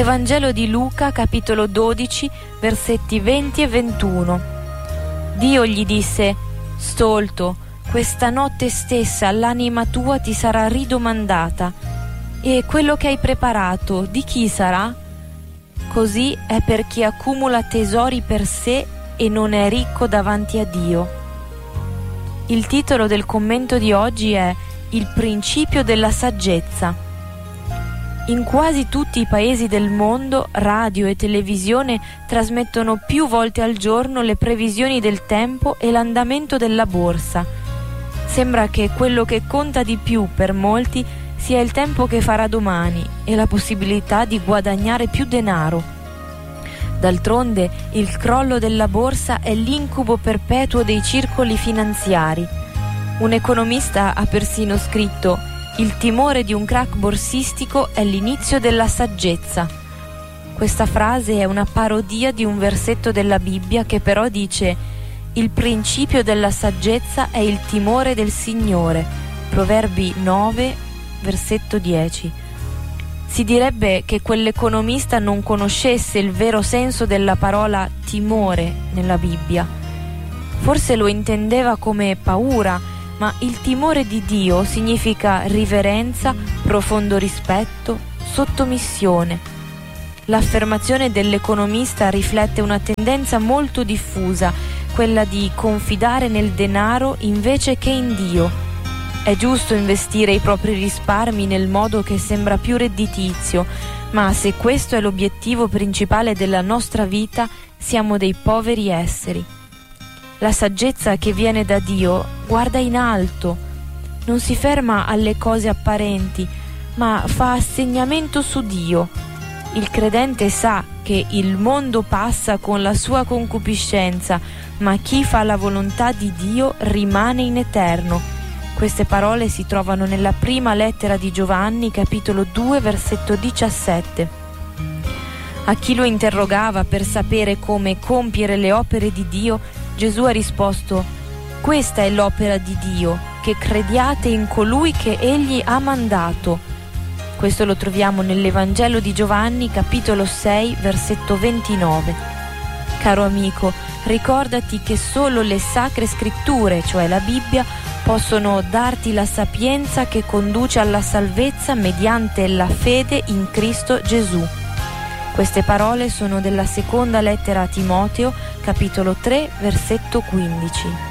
Vangelo di Luca, capitolo 12, versetti 20 e 21. Dio gli disse: «Stolto, questa notte stessa l'anima tua ti sarà ridomandata, e quello che hai preparato di chi sarà? Così è per chi accumula tesori per sé e non è ricco davanti a Dio». Il titolo del commento di oggi è Il principio della saggezza. In quasi tutti i paesi del mondo, radio e televisione trasmettono più volte al giorno le previsioni del tempo e l'andamento della borsa. Sembra che quello che conta di più per molti sia il tempo che farà domani e la possibilità di guadagnare più denaro. D'altronde, il crollo della borsa è l'incubo perpetuo dei circoli finanziari. Un economista ha persino scritto: «Il timore di un crack borsistico è l'inizio della saggezza». Questa frase è una parodia di un versetto della Bibbia che però dice: «Il principio della saggezza è il timore del Signore». Proverbi 9, versetto 10. Si direbbe che quell'economista non conoscesse il vero senso della parola timore nella Bibbia. Forse lo intendeva come paura, ma il timore di Dio significa riverenza, profondo rispetto, sottomissione. L'affermazione dell'economista riflette una tendenza molto diffusa, quella di confidare nel denaro invece che in Dio. È giusto investire i propri risparmi nel modo che sembra più redditizio, ma se questo è l'obiettivo principale della nostra vita, siamo dei poveri esseri. La saggezza che viene da Dio guarda in alto, non si ferma alle cose apparenti, ma fa assegnamento su Dio. Il credente sa che il mondo passa con la sua concupiscenza, ma chi fa la volontà di Dio rimane in eterno. Queste parole si trovano nella prima lettera di Giovanni, capitolo 2, versetto 17. A chi lo interrogava per sapere come compiere le opere di Dio, Gesù ha risposto: «Questa è l'opera di Dio, che crediate in colui che Egli ha mandato». Questo lo troviamo nell'Evangelo di Giovanni, capitolo 6, versetto 29. Caro amico, ricordati che solo le sacre scritture, cioè la Bibbia, possono darti la sapienza che conduce alla salvezza mediante la fede in Cristo Gesù. Queste parole sono della seconda lettera a Timoteo, capitolo 3, versetto 15.